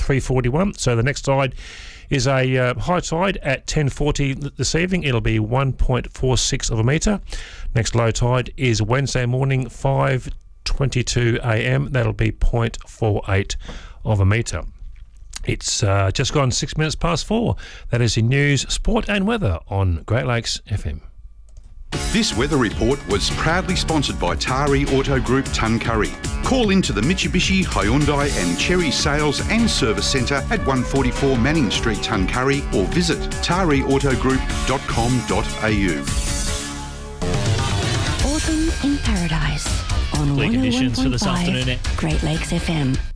341. So the next tide is a high tide at 10:40 this evening. It'll be 1.46 of a metre. Next low tide is Wednesday morning, 5:22 a.m. That'll be 0.48 of a metre. It's just gone 6 minutes past 4. That is the news, sport and weather on Great Lakes FM. This weather report was proudly sponsored by Tari Auto Group Tuncurry. Call into the Mitsubishi, Hyundai and Chery Sales and Service Centre at 144 Manning Street, Tuncurry, or visit tariautogroup.com.au. Autumn in Paradise on Clear conditions for this 101.5 afternoon. Great Lakes FM.